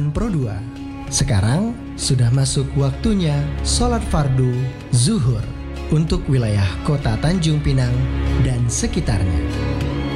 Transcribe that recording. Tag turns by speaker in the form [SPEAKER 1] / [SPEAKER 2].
[SPEAKER 1] Jurusan Pro 2. Sekarang sudah masuk waktunya sholat fardu zuhur untuk wilayah kota Tanjung Pinang dan sekitarnya.